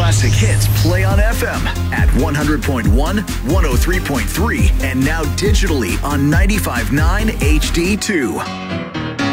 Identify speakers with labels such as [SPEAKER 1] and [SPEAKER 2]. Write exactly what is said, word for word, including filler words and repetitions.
[SPEAKER 1] classic hits play on F M at one hundred point one, one oh three point three, and now digitally on ninety-five point nine H D two.